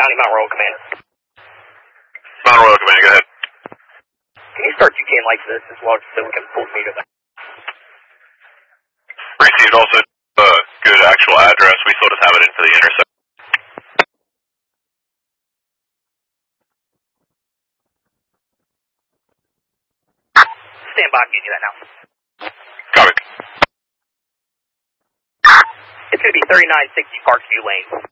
County, Mount Royal Command. Mount Royal Command, go ahead. Can you start GTN like this as well, just so we can pull the meter back? Received also a good actual address. We still just have it into the intersection. Stand by, give you that now. Copy. It's going to be 3960 Parkview Lane.